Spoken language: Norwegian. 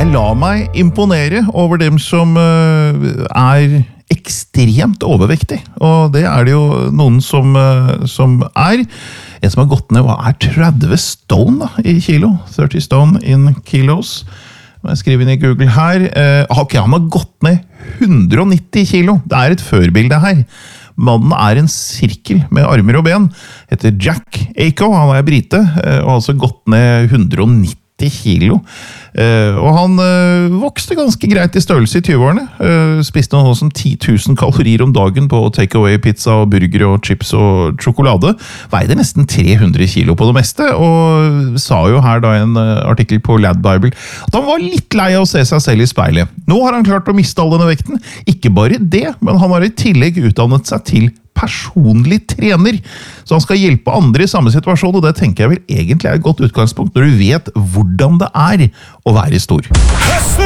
Jeg lar meg imponere over dem som ekstremt overvektig, og det det jo noen som en som har gått ned, hva 30 stone da, i kilo, 30 stone in kilos, jeg skriver inn i Google her, ok, han har gått ned 190 kilo, det et førbilde her, mannen en sirkel med armer og ben, heter Jack Aiko, han brite, og har altså gått ned 190 kilo, og han vokste ganske greit i størrelse i 20-årene, spiste noe som 10 000 kalorier om dagen på take-away pizza og burger og chips og sjokolade, veide nesten 300 kilo på det meste, og sa jo her da i en artikkel på Lad Bible at han var litt lei av å se seg selv i speilet. Nå har han klart å miste all denne vekten, ikke bare det, men han har i tillegg utdannet seg til personlig trener, så han skal hjelpe andre i samme situasjon, og det tenker jeg vel egentlig et godt utgangspunkt når du vet hvordan det å være stor.